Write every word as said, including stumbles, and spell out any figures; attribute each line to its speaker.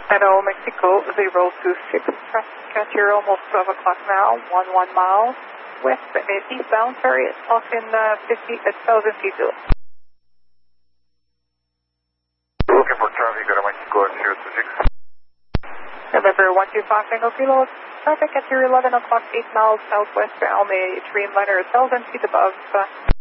Speaker 1: Hello, Mexico, zero two six, traffic at your almost twelve o'clock now, one one miles, west, uh, eastbound, sorry, off in uh, fifty, one thousand feet below.
Speaker 2: Looking for traffic at Mexico zero two six.
Speaker 1: November one two five, Tango Kilo, traffic at your eleven o'clock, eight miles southwest, Alme, Dreamliner, one thousand feet above. Uh,